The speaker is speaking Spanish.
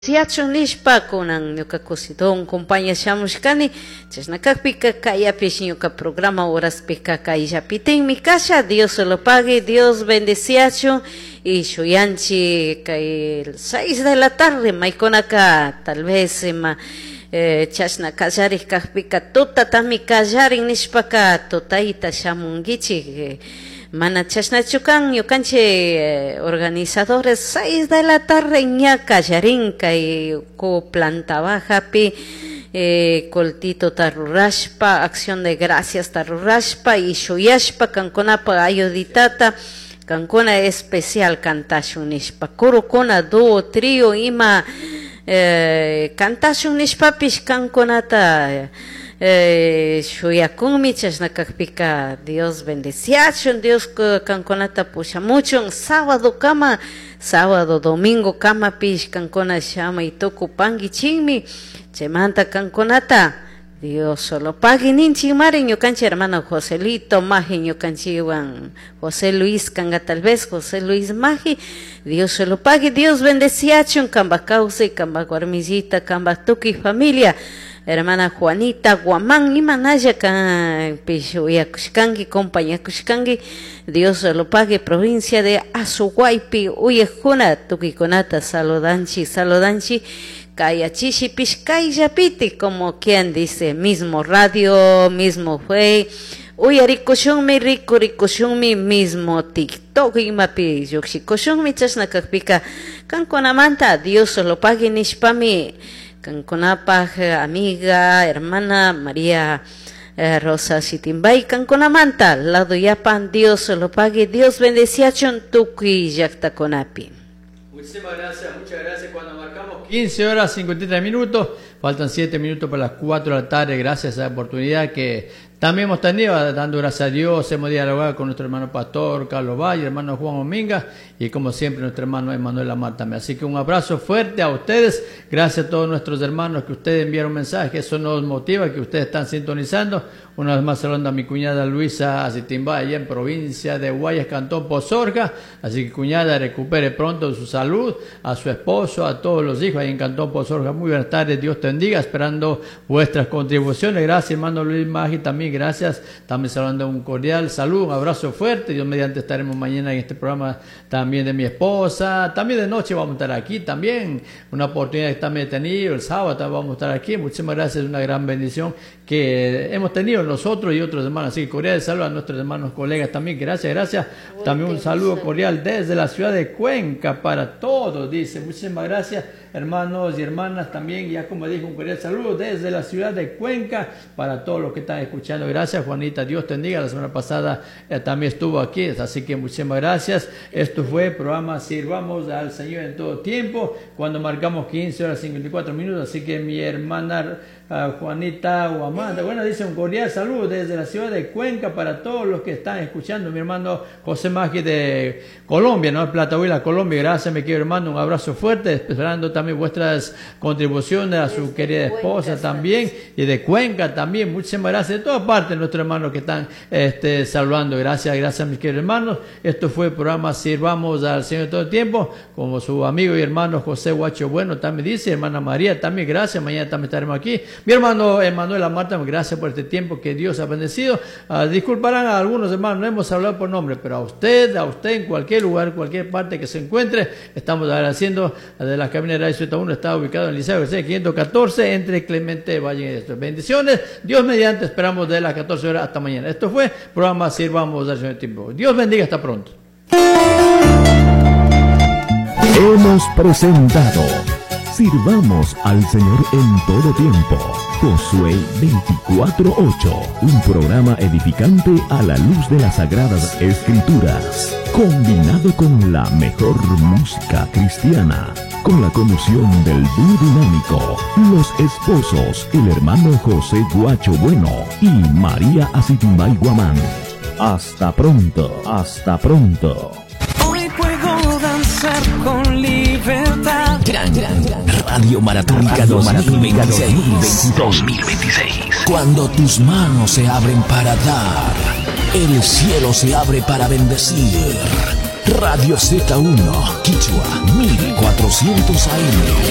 Siachun nishpa kunan ñuka kusidon compañía shamushkani chasnakakpika kayapish ñuka programa horaspika kayllapitinmi kasha Dios se lo pague, Dios bendeciachun y shuyanchi kay 6 de la tarde maykonaka tal vez chashna kallarik kakpika tutatami kallarin nishpaka tutaita shamungichik mana chasnachukan ñukanchik organizadores 6 de la tarde ña kallarin kay ko planta bajapi coltito tarurashpa acción de gracias tarurashpa y shuyashpa kankunapa ayuditata kankuna especial kantashun nishpa kurukuna dúo trío ima kantashun nishpapish kankunata shuyakunmi chasnakakpika Dios bendeciachun Dios kankunata pushamuchun sábado kama sábado domingo kama pish kankuna shama ituku pangichinmi chemanta kankunata Dios solo pague ninchi mari ñukanchi hermano Joselito Maji ñukanchiwan José Luis kanga tal vez José Luis Maji Dios solo pague Dios bendeciachun kamba causa y kamba guarmillita kamba tuki familia hermana Juanita Guamán imanaya kan pishuya kushkangi compañía kushkangi Dios se lo pague provincia de Azuguaypi uyejuna tukikonata saludanchi kayachishi pishkayllapiti como quien dice mismo radio mismo fue uyarikushunmi rikushunmi mismo TikTok imapi yukshikushunmi chasnakakpika kankunamanta Dios se lo pague nishpami kankunapaj amiga hermana María Rosa Sitimbay kankunamanta lado yapan Dios se lo pague Dios bendeciachun tukuy llaqtakunapi. Muchas gracias. Cuando marcamos 15 horas 53 minutos, faltan 7 minutos para las 4 de la tarde, gracias a esa oportunidad que también hemos tenido, dando gracias a Dios, hemos dialogado con nuestro hermano pastor Carlos Valle, hermano Juan Ominga y como siempre nuestro hermano Emanuel Amar también. Así que un abrazo fuerte a ustedes, gracias a todos nuestros hermanos que ustedes enviaron mensajes, eso nos motiva, que ustedes están sintonizando. Una vez más saludando a mi cuñada Luisa Acitimbay, allá en provincia de Guayas, Cantón Pozorga. Así que cuñada, recupere pronto su salud, a su esposo, a todos los hijos ahí en Cantón Pozorga. Muy buenas tardes, Dios te bendiga, esperando vuestras contribuciones. Gracias, hermano Luis Magi, también gracias. También saludando un cordial saludo, un abrazo fuerte. Dios mediante estaremos mañana en este programa también de mi esposa. También de noche vamos a estar aquí también. Una oportunidad que también he tenido, el sábado vamos a estar aquí. Muchísimas gracias, una gran bendición que hemos tenido nosotros y otros hermanos. Así que cordial saludo a nuestros hermanos colegas también. Gracias. También un saludo cordial desde la ciudad de Cuenca para todos, dice. Muchísimas gracias, hermanos y hermanas también. Ya como dije, un cordial saludo desde la ciudad de Cuenca para todos los que están escuchando. Gracias, Juanita. Dios te bendiga. La semana pasada también estuvo aquí. Así que muchísimas gracias. Esto fue el programa Sirvamos al Señor en todo tiempo, cuando marcamos 15 horas 54 minutos. Así que mi hermana Juanita o Amanda, bueno, dice un cordial saludo desde la ciudad de Cuenca para todos los que están escuchando. Mi hermano José Magi de Colombia, ¿no? Platahuila, Colombia. Gracias, mi querido hermano, un abrazo fuerte, esperando también vuestras contribuciones a su querida esposa también, y de Cuenca también. Muchísimas gracias de todas partes, nuestros hermanos que están saludando. Gracias, mis queridos hermanos. Esto fue el programa Sirvamos al Señor todo el tiempo, como su amigo y hermano José Huacho Bueno también dice, hermana María también, gracias. Mañana también estaremos aquí. Mi hermano Emanuel Amar, gracias por este tiempo que Dios ha bendecido. Disculparán a algunos hermanos, no hemos hablado por nombre, pero a usted en cualquier lugar, cualquier parte que se encuentre, estamos agradeciendo. De la cabina de Radio Z1 está ubicado en el Liceo 514 entre Clemente Valle y Esto. Bendiciones, Dios mediante, esperamos de las 14 horas hasta mañana. Esto fue programa Sirvamos al Señor tiempo. Dios bendiga, hasta pronto. Hemos presentado Sirvamos al Señor en todo tiempo. Josué 24:8, un programa edificante a la luz de las Sagradas Escrituras, combinado con la mejor música cristiana, con la conmoción del dúo dinámico, los esposos, el hermano José Guacho Bueno y María Acitimbay Guamán. Hasta pronto. Hoy puedo danzar con libertad. Gran Radio Maratónica 2026. Cuando tus manos se abren para dar, el cielo se abre para bendecir. Radio Z1, Quichua, 1400 AM.